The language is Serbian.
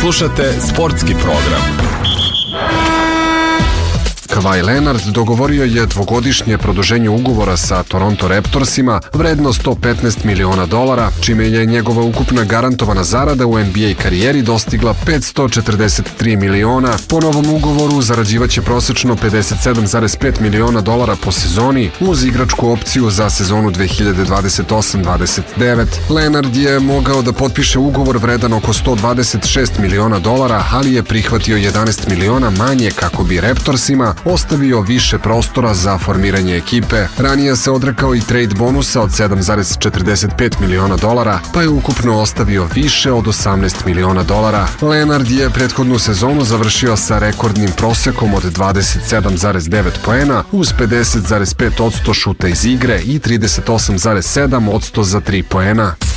Slušate sportski program. Kawhi Leonard dogovorio je dvogodišnje produženje ugovora sa Toronto Raptorsima vredno $115 miliona, čime je njegova ukupna garantovana zarada u NBA karijeri dostigla $543 miliona. Po novom ugovoru zarađivaće prosečno $57,5 miliona po sezoni uz igračku opciju za sezonu 2028-29. Leonard je mogao da potpiše ugovor vredan oko $126 miliona, ali je prihvatio 11 miliona manje kako bi Raptorsima ostavio više prostora za formiranje ekipe. Ranije se odrekao i trade bonusa od $7,45 miliona, pa je ukupno ostavio više od $18 miliona. Leonard je prethodnu sezonu završio sa rekordnim prosekom od 27,9 poena uz 50,5% šuta iz igre i 38,7% za 3 poena.